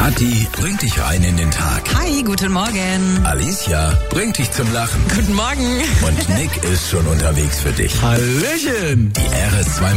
Kathi bringt dich rein in den Tag. Hi, guten Morgen. Alicia bringt dich zum Lachen. Guten Morgen. Und Nick ist schon unterwegs für dich. Hallöchen. Die RS2